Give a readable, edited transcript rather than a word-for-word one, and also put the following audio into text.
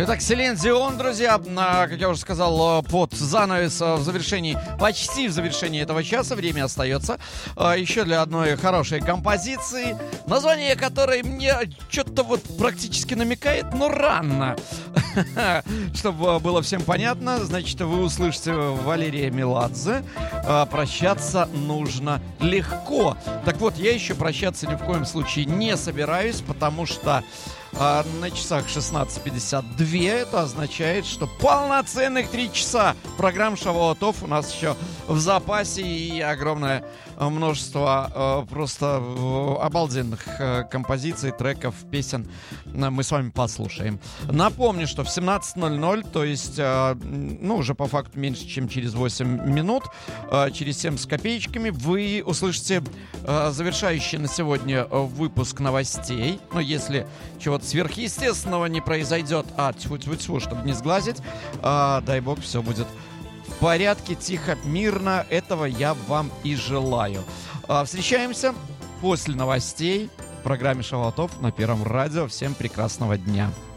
Итак, Селин Дион, друзья, как я уже сказал, под занавес почти в завершении этого часа время остается еще для одной хорошей композиции, название которой мне что-то вот практически намекает, но рано. Чтобы было всем понятно, значит, вы услышите Валерия Меладзе «Прощаться нужно легко». Так вот, я еще прощаться ни в коем случае не собираюсь, потому что на часах 16:52. Это означает, что полноценных 3 часа программ Шавуатов у нас еще в запасе, и огромное множество просто обалденных композиций, треков, песен мы с вами послушаем. Напомню, что в 17:00, то есть, уже по факту меньше, чем через 8 минут, через 7 с копеечками, вы услышите завершающий на сегодня выпуск новостей. Но если чего-то сверхъестественного не произойдет, тьфу-тьфу-тьфу, чтобы не сглазить, дай бог, все будет в порядке, тихо, мирно. Этого я вам и желаю. Встречаемся после новостей в программе Шавуатов на Первом радио. Всем прекрасного дня.